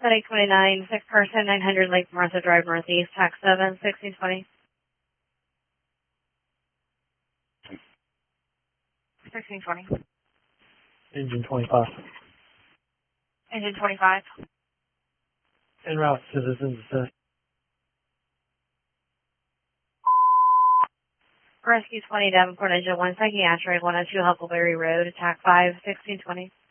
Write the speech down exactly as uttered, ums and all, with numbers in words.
Medic twenty-nine, sick person, nine hundred Lake Martha Drive Northeast, tax seven, sixteen twenty. sixteen twenty. Engine twenty-five. Engine twenty-five. En route, citizens assist. Rescue twenty, Davenport Engine one, psychiatric, one oh two Huckleberry Road, attack five, sixteen twenty.